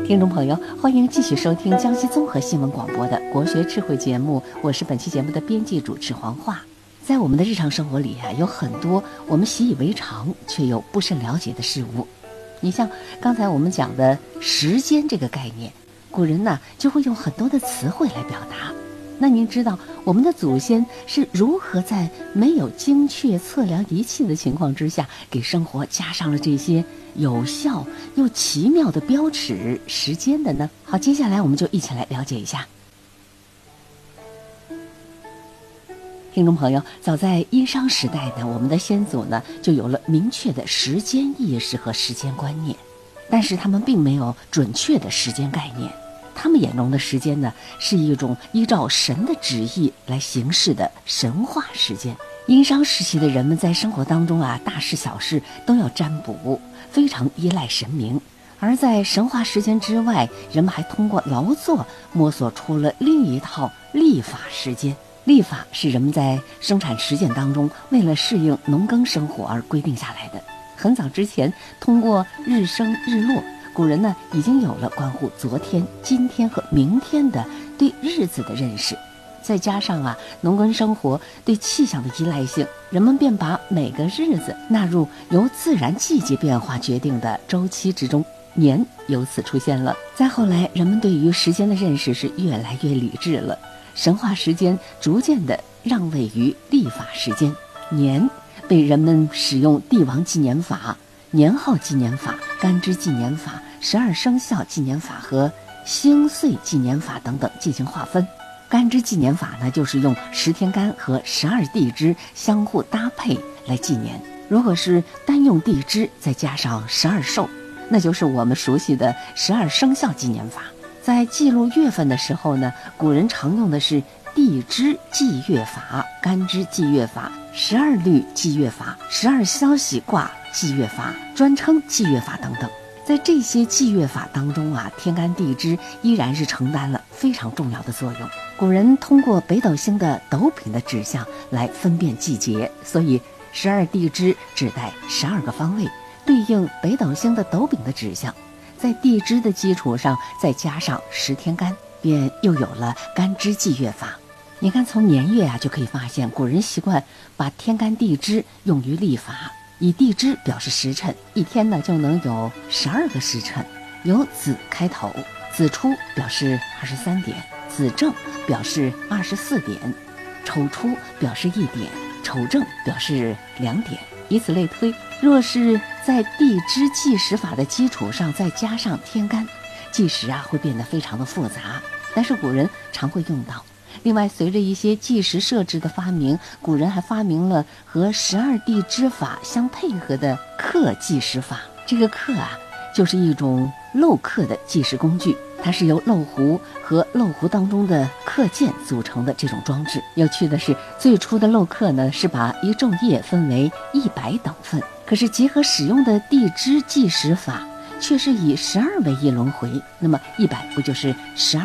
听众朋友，欢迎继续收听江西综合新闻广播的国学智慧节目，我是本期节目的编辑主持黄化。在我们的日常生活里有很多我们习以为常却又不甚了解的事物。你像刚才我们讲的时间这个概念，古人呢就会用很多的词汇来表达。那您知道我们的祖先是如何在没有精确测量仪器的情况之下，给生活加上了这些有效又奇妙的标尺时间的呢？好，接下来我们就一起来了解一下。听众朋友，早在殷商时代呢，我们的先祖呢就有了明确的时间意识和时间观念，但是他们并没有准确的时间概念。他们眼中的时间呢，是一种依照神的旨意来行事的神话时间。殷商时期的人们在生活当中大事小事都要占卜，非常依赖神明。而在神话时间之外，人们还通过劳作摸索出了另一套历法时间。历法是人们在生产实践当中为了适应农耕生活而规定下来的。很早之前，通过日升日落，古人呢已经有了关乎昨天、今天和明天的对日子的认识。再加上农耕生活对气象的依赖性，人们便把每个日子纳入由自然季节变化决定的周期之中，年由此出现了。再后来，人们对于时间的认识是越来越理智了，神话时间逐渐的让位于历法时间，年被人们使用帝王纪年法、年号纪年法、干支纪年法、12生肖纪年法和星岁纪年法等等进行划分。干支纪年法呢，就是用10天干和12地支相互搭配来纪年。如果是单用地支再加上12寿，那就是我们熟悉的12生肖纪年法。在记录月份的时候呢，古人常用的是地支纪月法、干支纪月法、12律纪月法、12消息卦纪月法、专称纪月法等等。在这些纪月法当中天干地支依然是承担了非常重要的作用。古人通过北斗星的斗柄的指向来分辨季节，所以12地支指代12个方位，对应北斗星的斗柄的指向。在地支的基础上再加上10天干，便又有了干支纪月法。你看，从年月就可以发现，古人习惯把天干地支用于历法，以地支表示时辰，一天呢就能有12个时辰。由子开头，子初表示23点，子正表示24点，丑初表示1点，丑正表示2点，以此类推。若是在地支计时法的基础上再加上天干，计时会变得非常的复杂，但是古人常会用到。另外，随着一些计时设置的发明，古人还发明了和12地支法相配合的刻计时法。这个刻就是一种镂刻的计时工具，它是由漏壶和漏壶当中的刻键组成的这种装置。有趣的是，最初的镂刻呢是把一昼夜分为100等份，可是结合使用的地支计时法却是以12为一轮回，那么100不就是12